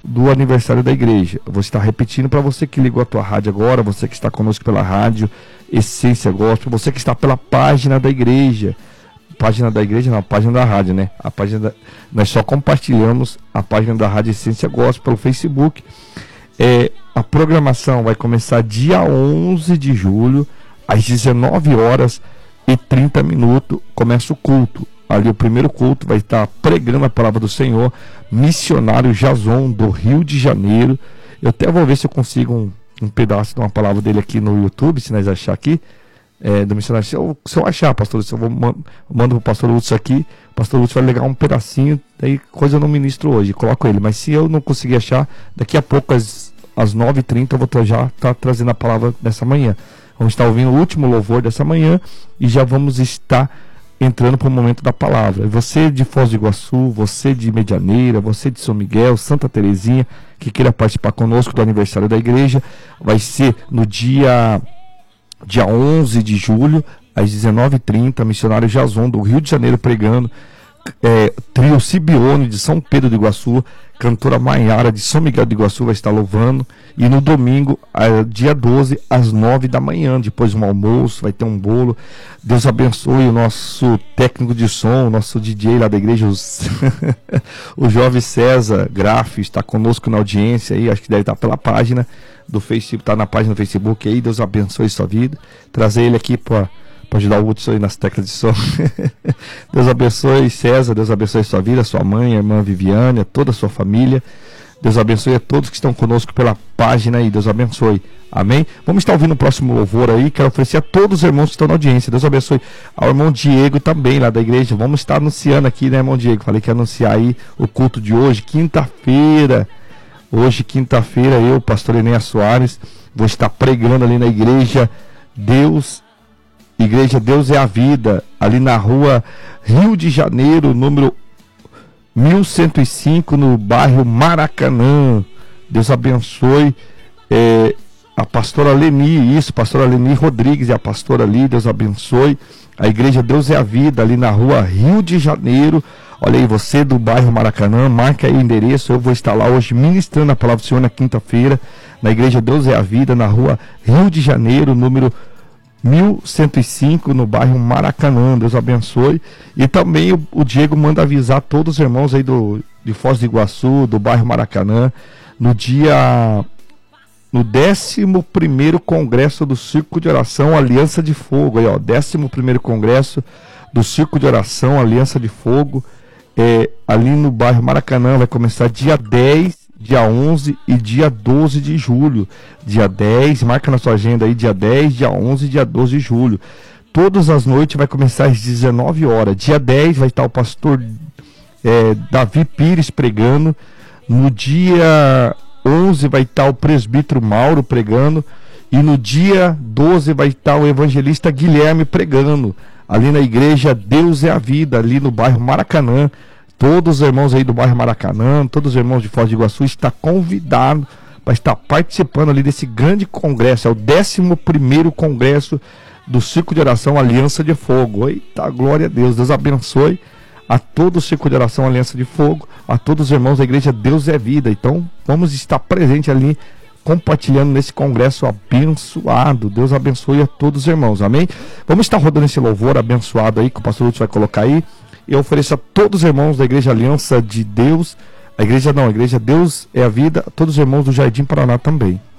do aniversário da igreja. Eu vou estar repetindo para você que ligou a tua rádio agora, você que está conosco pela rádio Essência Gospel, você que está pela página da igreja. Página da igreja não, a página da rádio, né? A página nós só compartilhamos a página da rádio Essência Gospel pelo Facebook. A programação vai começar dia 11 de julho, às 19h30, começa o culto. Ali o primeiro culto vai estar pregando a palavra do Senhor, missionário Jason, do Rio de Janeiro. Eu até vou ver se eu consigo um pedaço de uma palavra dele aqui no YouTube, se nós achar aqui, do missionário. Se eu achar, pastor, se eu mando para o pastor Lúcio aqui, o pastor Lúcio vai levar um pedacinho, daí coisa eu não ministro hoje, coloco ele. Mas se eu não conseguir achar, daqui a pouco às 9h30 eu vou já estar trazendo a palavra dessa manhã. Vamos estar ouvindo o último louvor dessa manhã e já vamos estar entrando para o momento da palavra. Você de Foz do Iguaçu, você de Medianeira, você de São Miguel, Santa Terezinha, que queira participar conosco do aniversário da igreja, vai ser no dia 11 de julho, às 19h30, missionário Jason, do Rio de Janeiro, pregando. Trio Sibione, de São Pedro do Iguaçu, cantora Maiara, de São Miguel do Iguaçu, vai estar louvando. E no domingo, dia 12, às 9 da manhã, depois do almoço, vai ter um bolo. Deus abençoe o nosso técnico de som, o nosso DJ lá da igreja, o jovem César Graff, está conosco na audiência aí, acho que deve estar pela página do Facebook, está na página do Facebook aí. Deus abençoe sua vida. Trazer ele aqui para ajudar o Hudson aí nas teclas de som. Deus abençoe César, Deus abençoe sua vida, sua mãe, a irmã Viviane, toda a sua família. Deus abençoe a todos que estão conosco pela página aí, Deus abençoe. Amém? Vamos estar ouvindo o próximo louvor aí, quero oferecer a todos os irmãos que estão na audiência. Deus abençoe ao irmão Diego também, lá da igreja. Vamos estar anunciando aqui, né, irmão Diego? Falei que ia anunciar aí o culto de hoje, quinta-feira. Hoje, quinta-feira, eu, pastor Enéas Soares, vou estar pregando ali na igreja Deus é a Vida, ali na rua Rio de Janeiro, número 1105, no bairro Maracanã. Deus abençoe a pastora Leni, pastora Leni Rodrigues e a pastora ali, Deus abençoe. A igreja Deus é a Vida, ali na rua Rio de Janeiro. Olha aí, você do bairro Maracanã, marca aí o endereço. Eu vou estar lá hoje ministrando a palavra do Senhor na quinta-feira, na igreja Deus é a Vida, na rua Rio de Janeiro, número 1105, no bairro Maracanã. Deus abençoe. E também o Diego manda avisar todos os irmãos aí de Foz do Iguaçu, do bairro Maracanã, no 11º Congresso do Círculo de Oração Aliança de Fogo. Aí, ó, 11º Congresso do Círculo de Oração Aliança de Fogo, ali no bairro Maracanã. Vai começar dia 10, dia 11 e dia 12 de julho. Dia 10, marca na sua agenda aí, dia 10, dia 11 e dia 12 de julho. Todas as noites vai começar às 19 horas. Dia 10 vai estar o pastor Davi Pires pregando. No dia 11 vai estar o presbítero Mauro pregando. E no dia 12 vai estar o evangelista Guilherme pregando, ali na igreja Deus é a Vida, ali no bairro Maracanã. Todos os irmãos aí do bairro Maracanã, todos os irmãos de Foz do Iguaçu estão convidados para estar participando ali desse grande congresso. É o 11º Congresso do Círculo de Oração Aliança de Fogo. Eita, glória a Deus. Deus abençoe a todo o Círculo de Oração Aliança de Fogo, a todos os irmãos da igreja Deus é Vida. Então, vamos estar presentes ali, compartilhando nesse congresso abençoado. Deus abençoe a todos os irmãos, amém? Vamos estar rodando esse louvor abençoado aí, que o pastor Lúcio vai colocar aí. Eu ofereço a todos os irmãos da igreja Aliança de Deus, a igreja Deus é a Vida, a todos os irmãos do Jardim Paraná também.